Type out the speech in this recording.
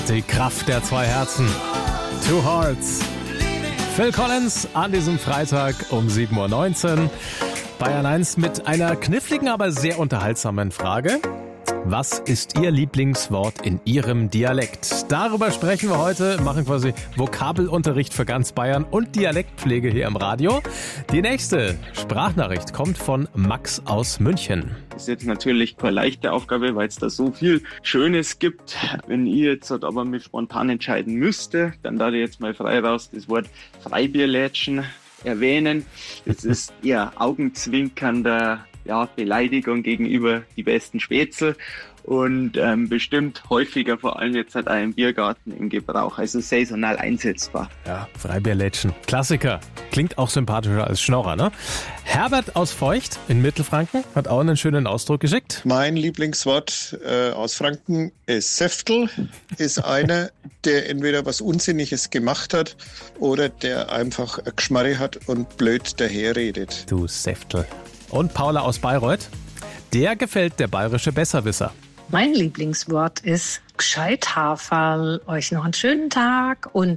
Die Kraft der zwei Herzen. Two Hearts. Phil Collins an diesem Freitag um 7.19 Uhr. Bayern 1 mit einer kniffligen, aber sehr unterhaltsamen Frage. Was ist Ihr Lieblingswort in Ihrem Dialekt? Darüber sprechen wir heute, machen quasi Vokabelunterricht für ganz Bayern und Dialektpflege hier im Radio. Die nächste Sprachnachricht kommt von Max aus München. Das ist jetzt natürlich keine leichte Aufgabe, weil es da so viel Schönes gibt. Wenn ich jetzt aber mich spontan entscheiden müsste, dann darf ich jetzt mal frei raus das Wort Freibierlätschen erwähnen. Das ist eher augenzwinkernder Beleidigung gegenüber die besten Spätzle und bestimmt häufiger, vor allem jetzt halt auch im Biergarten im Gebrauch, also saisonal einsetzbar. Ja, Freibierlätschen. Klassiker. Klingt auch sympathischer als Schnorrer, ne? Herbert aus Feucht in Mittelfranken hat auch einen schönen Ausdruck geschickt. Mein Lieblingswort aus Franken ist Säftel. Ist einer, der entweder was Unsinniges gemacht hat oder der einfach ein Geschmarri hat und blöd daherredet. Du Säftel. Und Paula aus Bayreuth. Der gefällt der bayerische Besserwisser. Mein Lieblingswort ist Gescheithaferl. Euch noch einen schönen Tag und